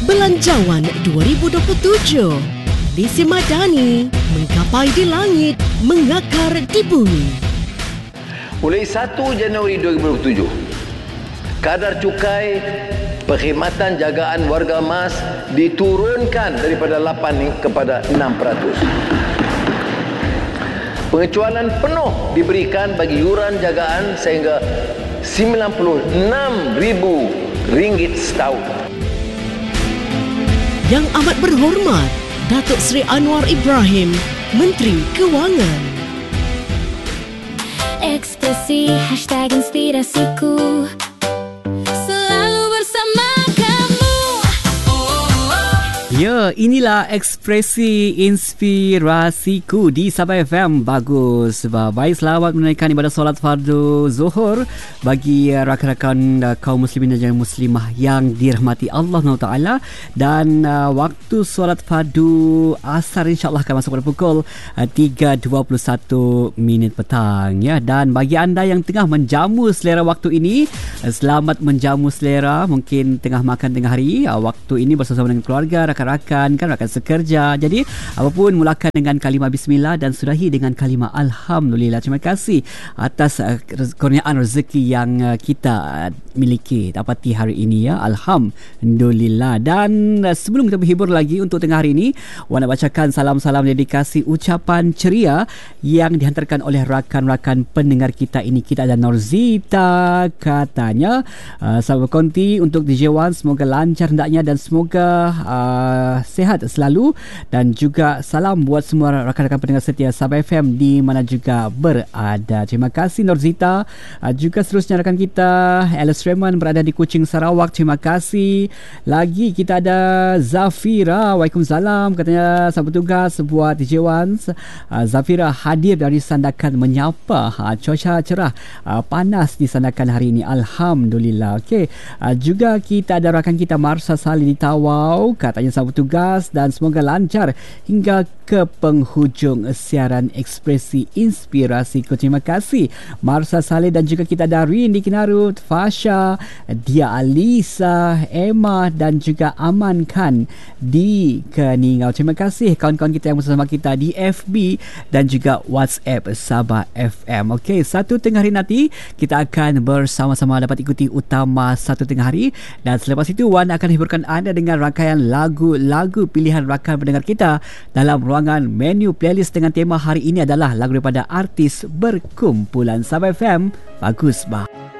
Belanjawan 2027. Lisi Madani menggapai di langit, mengakar di bumi. Mulai 1 Januari 2027, kadar cukai perkhidmatan jagaan warga mas diturunkan daripada 8 kepada 6%. Pengecualian penuh diberikan bagi yuran jagaan sehingga RM96,000 setahun. Yang amat berhormat Datuk Seri Anwar Ibrahim, Menteri Kewangan. Ekspresi #inspirasiku selalu bersama kamu. Ya, inilah ekspresi inspirasiku di Sabah FM. Bagus. Baik, selamat menunaikan ibadah solat fardu Zuhur bagi rakan-rakan kaum muslimin dan muslimah yang dirahmati Allah SWT. Dan waktu solat fardu asar insyaAllah akan masuk pada pukul 3.21 petang. Ya. Dan bagi anda yang tengah menjamu selera waktu ini, selamat menjamu selera. Mungkin tengah makan tengah hari, waktu ini bersama dengan keluarga, rakan sekerja. Jadi apapun, mulakan dengan kalimah bismillah dan sudahi dengan kalimah alhamdulillah. Terima kasih atas kurniaan rezeki yang kita miliki dapati hari ini, ya. Alhamdulillah. Dan sebelum kita berhibur lagi untuk tengah hari ini, Wan nak bacakan salam-salam dedikasi ucapan ceria yang dihantarkan oleh rakan-rakan pendengar kita ini. Kita ada Norzita, katanya salam berkonti untuk DJ Wan, semoga lancar hendaknya dan semoga sehat selalu, dan juga salam buat semua rakan-rakan pendengar setia Sabah FM di mana juga berada. Terima kasih Norzita. Juga seterusnya rakan kita Alice Raymond berada di Kuching, Sarawak. Terima kasih. Lagi kita ada Zafira, waalaikumsalam, katanya selamat bertugas buat DJ Ones. Zafira hadir dari Sandakan menyapa. Cuaca cerah, panas di Sandakan hari ini, alhamdulillah. Okey. Juga kita ada rakan kita Marsha Saleh di Tawau, katanya selamat bertugas dan semoga lancar hingga ke penghujung siaran ekspresi inspirasi. Terima kasih Marsha Saleh. Dan juga kita ada Rin di Kinarut, Fasha, Dia Alisa, Emma dan juga Aman Khan di Keningau. Terima kasih kawan-kawan kita yang bersama kita di FB dan juga WhatsApp Sabah FM. Okey, 1 tengah hari nanti kita akan bersama-sama dapat ikuti utama 1 tengah hari, dan selepas itu Wan akan hiburkan anda dengan rangkaian lagu pilihan rakan pendengar kita dalam ruangan menu playlist dengan tema hari ini adalah lagu daripada artis berkumpulan Sabah FM. Bagus bah.